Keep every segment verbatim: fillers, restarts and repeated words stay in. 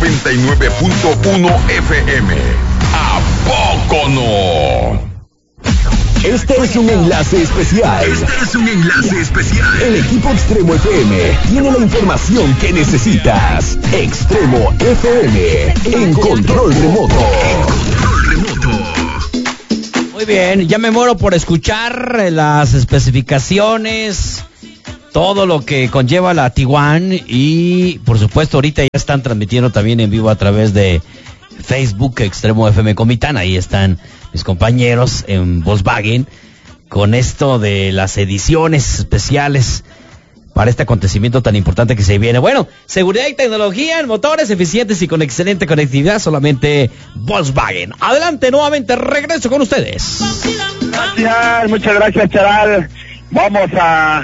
noventa y nueve punto uno F M. ¿A poco no? Este es un enlace especial. Este es un enlace especial. El equipo Extremo F M tiene la información que necesitas. Extremo F M en control remoto. En control remoto. Muy bien, ya me muero por escuchar las especificaciones, todo lo que conlleva la Tiguan y por supuesto ahorita ya están transmitiendo también en vivo a través de Facebook Extremo F M Comitán. Ahí están mis compañeros en Volkswagen con esto de las ediciones especiales para este acontecimiento tan importante que se viene. Bueno, seguridad y tecnología en motores eficientes y con excelente conectividad, solamente Volkswagen. Adelante, nuevamente regreso con ustedes. Gracias, muchas gracias, Charal. Vamos a,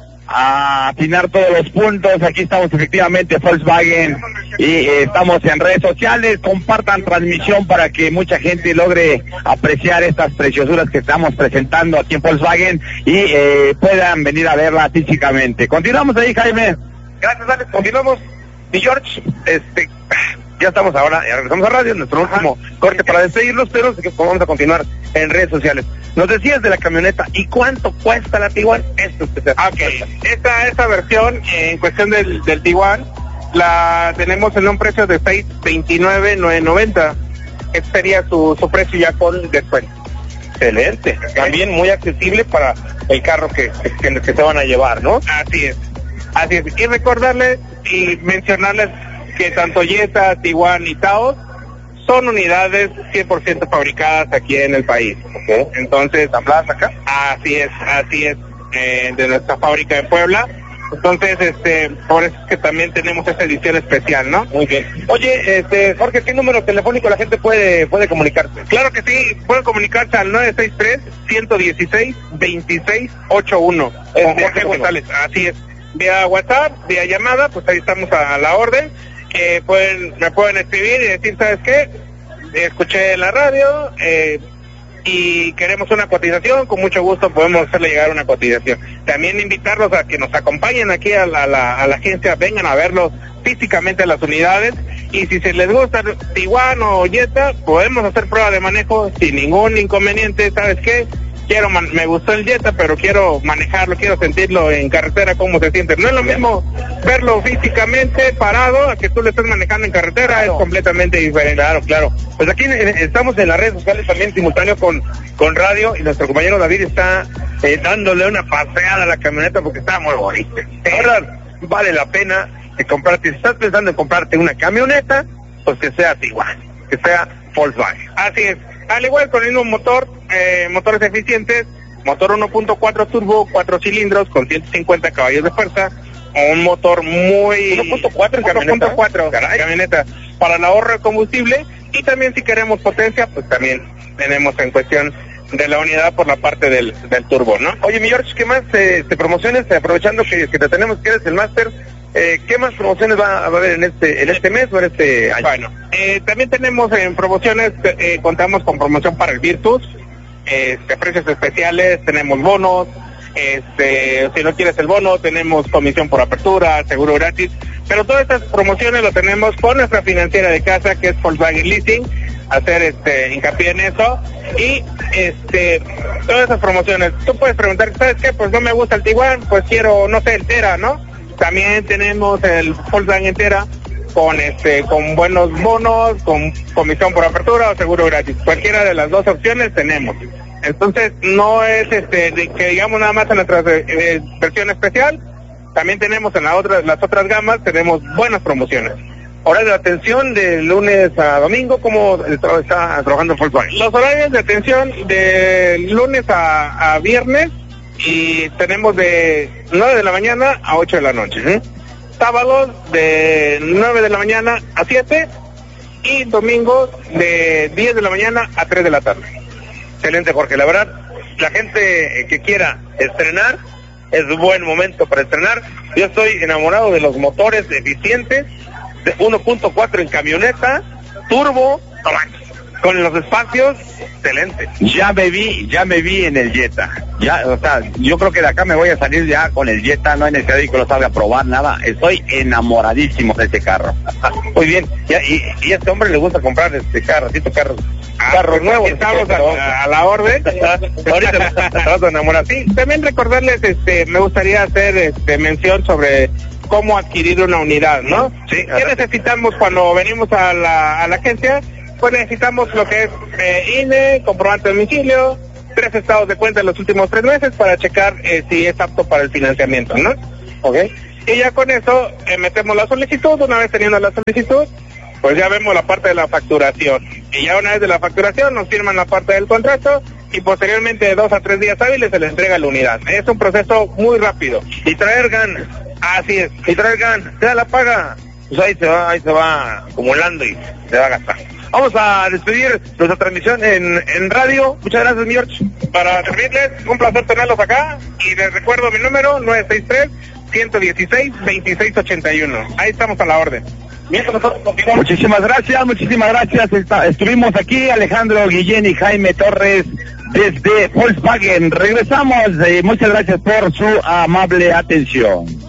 a atinar todos los puntos. Aquí estamos efectivamente Volkswagen y eh, estamos en redes sociales. Compartan transmisión para que mucha gente logre apreciar estas preciosuras que estamos presentando aquí en Volkswagen y eh, puedan venir a verla físicamente. Continuamos ahí, Jaime. Gracias, Alex. Continuamos. Y George, este, ya estamos ahora, ya regresamos a radio, nuestro último corte para despedirnos, pero vamos a continuar en redes sociales. Nos decías de la camioneta, ¿y cuánto cuesta la Tiguan? Esto es Ok, esta, esta versión, en cuestión del, del Tiguan, la tenemos en un precio de seis veintinueve mil novecientos noventa. Este sería su, su precio ya con descuento. Excelente, también muy accesible para el carro que, que, que se van a llevar, ¿no? Así es, así es. Y recordarles y mencionarles que tanto Jetta, Tiguan y Taos son unidades cien por ciento fabricadas aquí en el país. Okay. Entonces, ¿ensambladas acá? Así es, así es, eh, de nuestra fábrica en Puebla. Entonces, este, por eso es que también tenemos esta edición especial, ¿no? Muy bien. Oye, este, Jorge, ¿qué número telefónico la gente puede puede comunicarse? Claro que sí, pueden comunicarse al nueve seis tres, uno uno seis, dos seis ocho uno. Eh, Con Jorge González, así es. Vía WhatsApp, vía llamada, pues ahí estamos a la orden. Eh, pueden, me pueden escribir y decir, ¿sabes qué? Escuché en la radio, eh, y queremos una cotización, con mucho gusto podemos hacerle llegar una cotización. También invitarlos a que nos acompañen aquí a la, a la, a la agencia, vengan a verlos físicamente a las unidades, y si se les gusta Tiguan o Jetta, podemos hacer prueba de manejo sin ningún inconveniente. ¿Sabes qué? Quiero man- me gustó el Jetta, pero quiero manejarlo, quiero sentirlo en carretera, cómo se siente. No es lo mismo verlo físicamente parado a que tú lo estés manejando en carretera, claro. Es completamente diferente. Claro, claro. Pues aquí en, estamos en las redes sociales también simultáneo con, con radio, y nuestro compañero David está eh, dándole una paseada a la camioneta porque está muy bonita. De verdad, vale la pena que comprarte. Si estás pensando en comprarte una camioneta, pues que sea Tiguan, que sea Volkswagen. Así es. Al igual con el mismo motor, eh, motores eficientes, motor uno punto cuatro turbo, cuatro cilindros con ciento cincuenta caballos de fuerza, un motor muy... uno punto cuatro en camioneta. uno punto cuatro camioneta para el ahorro de combustible, y también si queremos potencia, pues también tenemos en cuestión de la unidad por la parte del, del turbo, ¿no? Oye, mi George, ¿qué más eh, te promociones? Aprovechando que, que te tenemos, que eres el máster, eh, ¿qué más promociones va, va a haber en este en este mes o en este año? Bueno, eh, también tenemos en promociones, eh, contamos con promoción para el Virtus, este, precios especiales, tenemos bonos, este, si no quieres el bono, tenemos comisión por apertura, seguro gratis, pero todas estas promociones lo tenemos con nuestra financiera de casa, que es Volkswagen Leasing, hacer este hincapié en eso, y este todas esas promociones. Tú puedes preguntar, ¿sabes qué? Pues no me gusta el Tiguan, pues quiero, no sé, el Tera, ¿no? También tenemos el Volkswagen Tera con este con buenos bonos, con comisión por apertura o seguro gratis. Cualquiera de las dos opciones tenemos. Entonces no es este de que digamos nada más en nuestra eh, versión especial, también tenemos en la otra, las otras gamas tenemos buenas promociones. Horario de atención de lunes a domingo, ¿cómo está trabajando Volkswagen? Los horarios de atención de lunes a, a viernes, y tenemos de nueve de la mañana a ocho de la noche. ¿eh? Sábados de nueve de la mañana a siete, y domingos de diez de la mañana a tres de la tarde. Excelente, Jorge. La verdad, la gente que quiera estrenar, es buen momento para estrenar. Yo estoy enamorado de los motores eficientes, de uno punto cuatro en camioneta, turbo, con los espacios, excelente. Ya me vi, ya me vi en el Jetta. Ya, o sea, yo creo que de acá me voy a salir ya con el Jetta, no hay necesidad de que lo salga a probar nada. Estoy enamoradísimo de ese carro. Muy bien, y, y, y a este hombre le gusta comprar este carro, así carros, ah, carros nuevos. Estamos a, a, a la orden. Ahorita te vas a enamorar. Sí, también recordarles, este, me gustaría hacer este mención sobre cómo adquirir una unidad, ¿no? Sí. ¿Qué necesitamos cuando venimos a la, a la agencia? Pues necesitamos lo que es eh, I N E, comprobante de domicilio, tres estados de cuenta en los últimos tres meses para checar eh, si es apto para el financiamiento, ¿no? ¿Ok? Y ya con eso eh, metemos la solicitud. Una vez teniendo la solicitud, pues ya vemos la parte de la facturación. Y ya una vez de la facturación nos firman la parte del contrato y posteriormente de dos a tres días hábiles se le entrega la unidad. Es un proceso muy rápido. Y traer GAN, así es. Y traer GAN, te da la paga, pues ahí se va, ahí se va acumulando y se va a gastar. Vamos a despedir nuestra transmisión en, en radio. Muchas gracias, mi George. Para servirles, un placer tenerlos acá. Y les recuerdo mi número, nueve seis tres, uno uno seis, dos seis ocho uno. Ahí estamos a la orden. Mientras nosotros continuamos. Muchísimas gracias, muchísimas gracias. Está, estuvimos aquí, Alejandro Guillén y Jaime Torres, desde Volkswagen. Regresamos. Eh, muchas gracias por su amable atención.